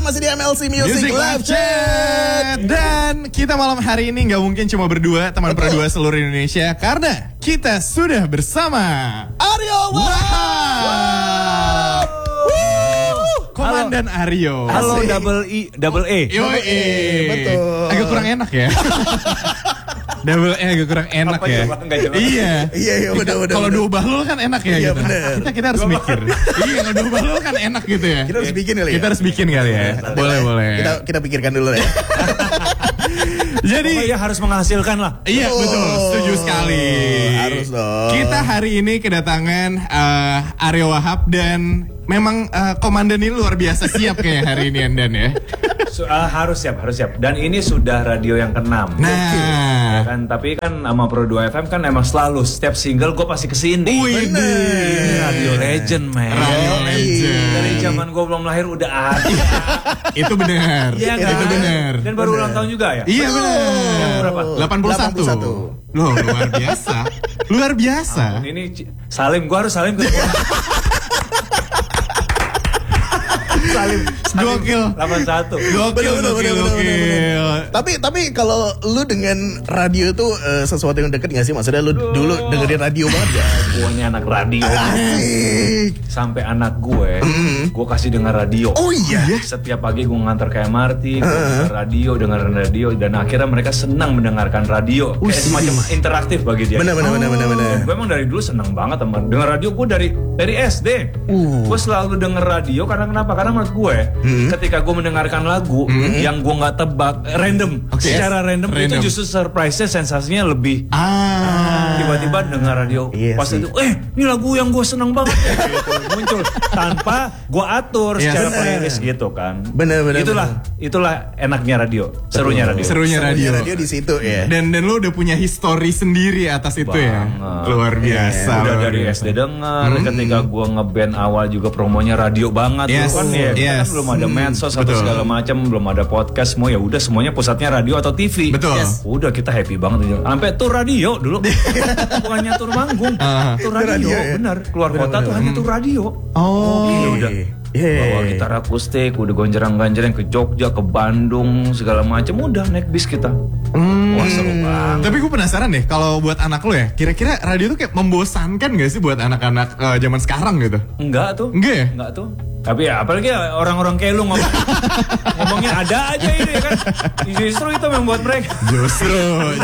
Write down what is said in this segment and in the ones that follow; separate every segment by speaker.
Speaker 1: masih di MLC Music Live Chat.
Speaker 2: Dan kita malam hari ini gak mungkin cuma berdua, teman berdua seluruh Indonesia, karena kita sudah bersama
Speaker 1: Aryo Wahab.
Speaker 2: Komandan Aryo.
Speaker 3: Halo double E.
Speaker 2: Yoi.
Speaker 1: Betul.
Speaker 2: Agak kurang enak ya. Double E agak kurang enak
Speaker 3: Apa
Speaker 2: ya.
Speaker 3: coba? Nggak jelas.
Speaker 1: Iya, udah.
Speaker 2: Kalau dua bahlul kan enak ya.
Speaker 1: Iya,
Speaker 2: gitu.
Speaker 1: bener.
Speaker 2: Kita harus mikir. Iya, kalau dua bahlul kan enak gitu ya.
Speaker 1: Kita harus bikin kali ya.
Speaker 2: Kita harus bikin kali ya. Boleh.
Speaker 1: Kita pikirkan dulu ya.
Speaker 2: Jadi
Speaker 3: Pokoknya harus menghasilkan lah.
Speaker 2: iya betul, setuju sekali.
Speaker 1: Harus dong.
Speaker 2: Kita hari ini kedatangan Aryo Wahab dan memang komandan ini luar biasa siap kayak hari ini Andan ya.
Speaker 3: Harus siap. Dan ini sudah radio yang ke-6.
Speaker 2: Nah,
Speaker 3: Kan, tapi kan sama Pro 2 FM kan emang selalu setiap single gue pasti kesini.
Speaker 2: wih,
Speaker 3: Radio Legend, man.
Speaker 2: Radio Legend.
Speaker 3: Dari zaman gue belum lahir udah ada.
Speaker 2: Itu benar.
Speaker 3: Iya kan?
Speaker 2: Itu benar.
Speaker 3: Dan baru ulang tahun juga ya?
Speaker 2: Iya benar.
Speaker 3: Yang berapa?
Speaker 2: 81. Loh, luar biasa. Luar biasa.
Speaker 3: Ini Salim, gue harus Salim ke Salim.
Speaker 2: Gokil.
Speaker 3: 81.
Speaker 2: Gokil.
Speaker 1: Tapi kalau lu dengan radio tuh sesuatu yang deket gak sih? Maksudnya lu dulu dengerin radio banget gak?
Speaker 3: Gue ini anak radio.
Speaker 1: Asik.
Speaker 3: Sampai anak gue kasih dengar radio.
Speaker 1: Oh iya.
Speaker 3: Setiap pagi gue ngantar ke MRT, gue dengerin radio, dan akhirnya mereka senang mendengarkan radio. Kayak semacam interaktif bagi dia.
Speaker 1: Bener.
Speaker 3: Gue emang dari dulu senang banget sama dengar radio. Gue dari SD. Gue selalu denger radio karena kenapa? Karena menurut gue, ketika gue mendengarkan lagu yang gue nggak tebak, random, secara random itu justru surprise-nya, sensasinya lebih. Tiba-tiba dengar radio,
Speaker 1: Iya
Speaker 3: pas
Speaker 1: sih.
Speaker 3: itu, ini lagu yang gue seneng banget, gitu, muncul tanpa gue atur secara playlist gitu kan.
Speaker 1: Bener.
Speaker 3: Itulah enaknya radio, serunya radio.
Speaker 2: Serunya radio.
Speaker 1: Radio di situ ya.
Speaker 2: Dan lu udah punya history sendiri atas itu ya.
Speaker 3: Banget.
Speaker 2: Luar biasa.
Speaker 3: Udah
Speaker 2: luar
Speaker 3: dari
Speaker 2: biasa.
Speaker 3: SD denger, ketika gue ngeband awal juga promonya radio banget.
Speaker 2: Yes,
Speaker 3: Dulu kan ya, kita
Speaker 2: yes.
Speaker 3: kan belum ada medsos atau
Speaker 2: Betul.
Speaker 3: segala macam, belum ada podcast, semua ya udah semuanya pusatnya radio atau TV.
Speaker 2: Betul.
Speaker 3: Yes. Udah kita happy banget. Sampai tur radio dulu. Bukannya tur manggung, tur radio,
Speaker 1: radio, ya?
Speaker 3: bener. Keluar kota tuh hanya tur radio.
Speaker 2: Oh.
Speaker 3: Udah. Bawa gitar akustik, udah gonjerang-ganjerang ke Jogja, ke Bandung, segala macam, udah naik bis kita. Wah seru banget.
Speaker 2: Tapi gue penasaran deh, kalau buat anak lu ya, kira-kira radio tuh kayak membosankan gak sih buat anak-anak zaman sekarang gitu?
Speaker 3: Enggak tuh.
Speaker 2: Enggak ya?
Speaker 3: Enggak tuh. Tapi ya apalagi orang-orang kayak lu ngomongnya ada aja ini kan. Justru itu yang membuat mereka.
Speaker 2: Justru.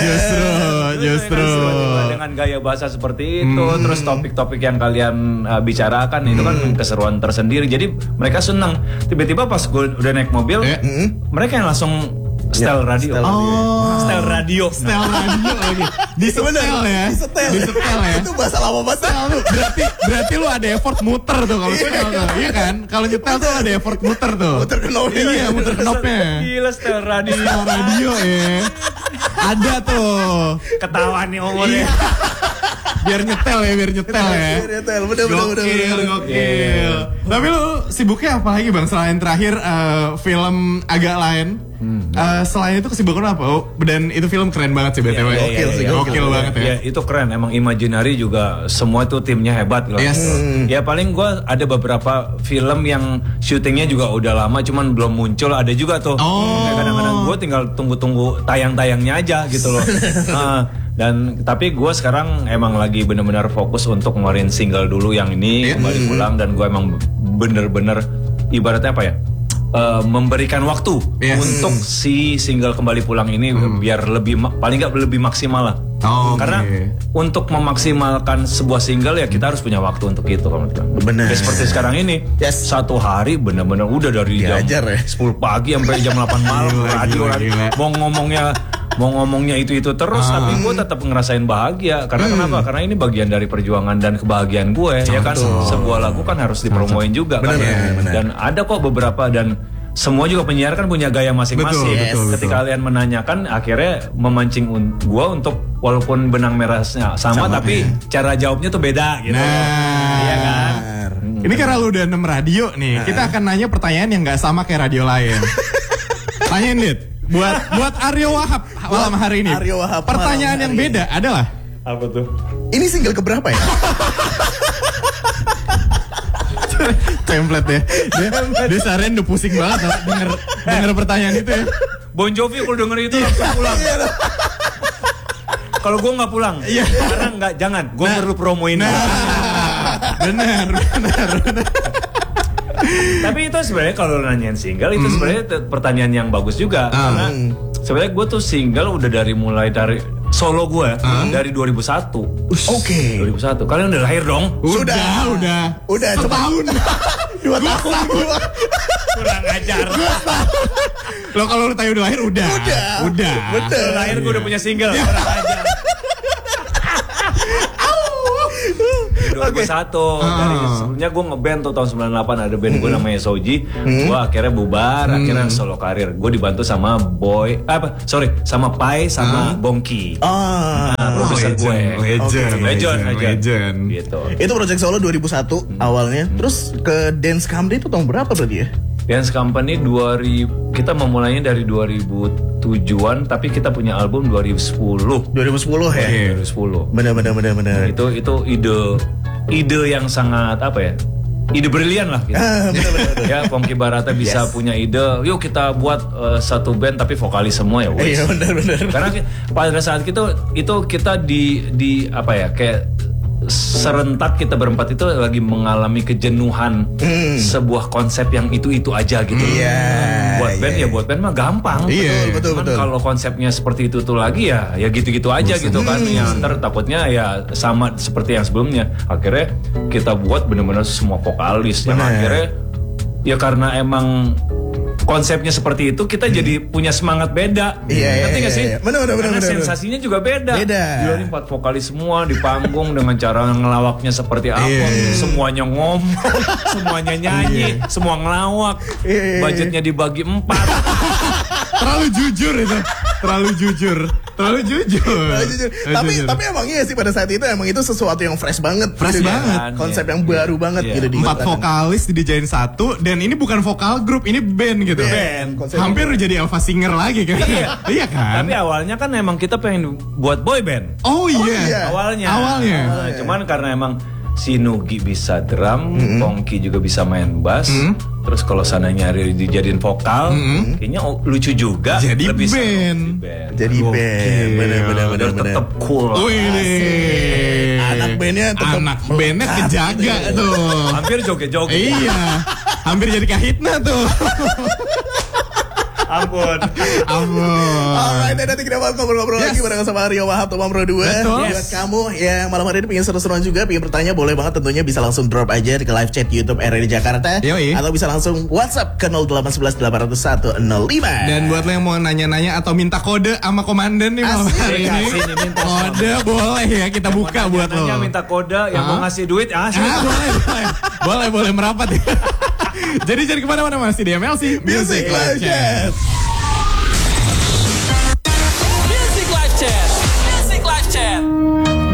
Speaker 3: Dengan gaya bahasa seperti itu, terus topik-topik yang kalian bicarakan itu kan keseruan tersendiri. Jadi mereka senang. Tiba-tiba pas gue udah naik mobil, mereka yang langsung setel radio. Setel radio.
Speaker 2: Setel radio lagi. Disetel ya. Disetel ya.
Speaker 1: Itu bahasa lama banget.
Speaker 2: Berarti lu ada effort muter tuh kalau setel tuh. Iya kan? Kalau nyetel tuh ada effort muter tuh.
Speaker 1: Muter knopnya.
Speaker 2: Iya, muter knopnya.
Speaker 3: Gila setel radio.
Speaker 2: Setel radio ya. Ada tuh.
Speaker 3: Ketawa nih omongnya.
Speaker 2: Biar nyetel ya.
Speaker 1: Bener.
Speaker 2: Gokil. Tapi lu sibuknya apa lagi Bang? Selain terakhir film agak lain. Selain itu kesibukan apa? Oh, dan itu film keren banget sih BTW. Gokil banget ya.
Speaker 3: Ya itu keren, emang Imaginary juga semua tuh timnya hebat loh.
Speaker 2: Yes.
Speaker 3: Ya paling gue ada beberapa film yang syutingnya juga udah lama cuman belum muncul, ada juga tuh. Kayak kadang-kadang gue tinggal tunggu tayang-tayangnya aja gitu loh. Dan tapi gue sekarang emang lagi bener-bener fokus untuk ngeluarin single dulu yang ini kembali pulang, dan gue emang bener-bener ibaratnya apa ya? Memberikan waktu untuk si single kembali pulang ini biar lebih paling nggak lebih maksimal lah. Karena untuk memaksimalkan sebuah single ya kita harus punya waktu untuk itu kalau gitu.
Speaker 1: Bener.
Speaker 3: Ya, seperti sekarang ini satu hari bener-bener udah dari jam 10 pagi sampai jam 8 malam radio. Mau ngomongnya itu terus, tapi gue tetap ngerasain bahagia. Karena kenapa? Karena ini bagian dari perjuangan dan kebahagiaan gue. Ya kan, sebuah lagu kan harus dipromoin juga kan. Dan ada kok beberapa, dan semua juga penyiar kan punya gaya masing-masing. Ketika kalian menanyakan, akhirnya memancing gue untuk walaupun benang merahnya sama tapi cara jawabnya tuh beda gitu. Iya kan?
Speaker 2: Ini karena lu udah 6 radio nih, kita akan nanya pertanyaan yang gak sama kayak radio lain. Tanyain Dit, buat Aryo Wahab malam hari ini.
Speaker 1: Aryo Wahab
Speaker 2: pertanyaan yang beda adalah,
Speaker 3: apa tuh?
Speaker 1: Ini single keberapa ya?
Speaker 2: Template ya. Dia seharian udah pusing banget denger pertanyaan itu ya.
Speaker 3: Bon Jovi kalau denger itu langsung pulang. Kalau gue nggak pulang, karena nggak, jangan. Gue perlu promoin.
Speaker 2: Benar.
Speaker 3: Tapi itu sebenarnya kalau nanyain single itu sebenarnya pertanyaan yang bagus juga, karena sebenarnya gue tuh single udah mulai dari solo gue dari 2001.
Speaker 1: Oke.
Speaker 3: 2001. Kalian udah lahir dong?
Speaker 2: Udah. Setahun.
Speaker 1: 2 tahun.
Speaker 3: Kurang ajar.
Speaker 2: Lo kalau lu tanya udah lahir udah.
Speaker 1: Betul.
Speaker 3: Lahir gue udah punya single. Kurang ajar. 2001 dari sebelumnya gue ngeband tuh tahun 98 ada band gue namanya Soji. Gue akhirnya bubar, akhirnya solo karir. Gue dibantu sama sama Pai sama Bongki. Produser gue.
Speaker 2: Legend.
Speaker 3: Gitu.
Speaker 1: Itu project solo 2001 awalnya. Terus ke Dance Company itu tahun berapa berarti ya?
Speaker 3: Dance Company 2000, kita memulainya dari 2007-an, tapi kita punya album 2010.
Speaker 1: 2010 ya?
Speaker 3: 2010.
Speaker 1: Benar.
Speaker 3: Itu ide yang sangat apa ya? Ide brilian lah gitu.
Speaker 1: Benar.
Speaker 3: Ya, Pongki Barata bisa punya ide, yuk kita buat satu band tapi vokalis semua ya.
Speaker 1: Iya, benar.
Speaker 3: Karena pada saat itu kita di apa ya, kayak serentak kita berempat itu lagi mengalami kejenuhan sebuah konsep yang itu aja gitu. Buat band mah gampang.
Speaker 1: Betul.
Speaker 3: Kalau konsepnya seperti itu tuh lagi ya gitu-gitu aja gitu kan. Ya ntar takutnya ya sama seperti yang sebelumnya. Akhirnya kita buat benar-benar semua vokalis yang akhirnya ya karena emang konsepnya seperti itu, kita jadi punya semangat beda. Ngerti gak sih?
Speaker 1: Benar.
Speaker 3: Karena sensasinya juga beda. Gila nih 4 vokalis semua di panggung dengan cara ngelawaknya seperti apa. Semuanya ngomong, semuanya nyanyi, semua ngelawak. Budgetnya dibagi 4.
Speaker 2: Terlalu jujur.
Speaker 1: Tapi emang iya sih pada saat itu emang itu sesuatu yang fresh banget. Konsep yang baru banget gitu.
Speaker 2: 4 vokalis dijadiin satu, dan ini bukan vokal grup, ini band gitu. Hampir jadi Alpha Singer lagi kan. Iya kan?
Speaker 3: Tapi awalnya kan emang kita pengen buat boy band.
Speaker 2: Oh iya.
Speaker 3: Awalnya. Cuman karena emang si Nugi bisa drum, Pongki juga bisa main bass. Terus kalau sana nyari dijadiin vokal, kayaknya lucu juga.
Speaker 2: Jadi
Speaker 3: lebih
Speaker 2: band.
Speaker 1: Jadi band. Bener.
Speaker 3: Tetap cool.
Speaker 1: Anak bandnya
Speaker 2: kejaga tuh.
Speaker 3: Hampir joget-joget.
Speaker 2: Iya. Hampir jadi Kahitna tuh.
Speaker 3: Ampun.
Speaker 1: Alright, nanti kita bakal ngobrol-ngobrol lagi bareng sama Rio Wahab, Tomam Pro 2. Buat kamu yang malam hari ini pengen seru-seruan juga, pengen bertanya, boleh banget tentunya bisa langsung drop aja ke live chat YouTube RRI Jakarta. Atau bisa langsung WhatsApp ke 0811 800 105.
Speaker 2: Dan buat lo yang mau nanya-nanya atau minta kode sama komandan nih malam hari ini, kode boleh ya kita buka buat lo.
Speaker 3: Minta kode, yang mau ngasih duit,
Speaker 2: boleh merapat ya. Jadi kemana-mana masih di MLC Music Live Chat.